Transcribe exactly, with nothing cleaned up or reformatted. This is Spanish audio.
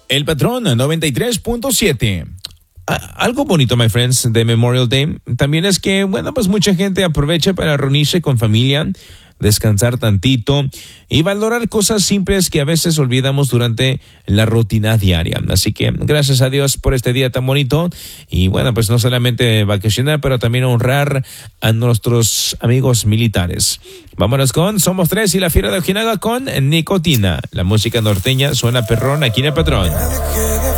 El Patrón noventa y tres punto siete. Algo bonito, my friends, de Memorial Day también es que, bueno, pues mucha gente aprovecha para reunirse con familia, descansar tantito y valorar cosas simples que a veces olvidamos durante la rutina diaria. Así que gracias a Dios por este día tan bonito y bueno, pues no solamente vacacionar, pero también honrar a nuestros amigos militares. Vámonos con Somos Tres y la Fiera de Ojinaga con Nicotina. La música norteña suena perrón aquí en El Patrón.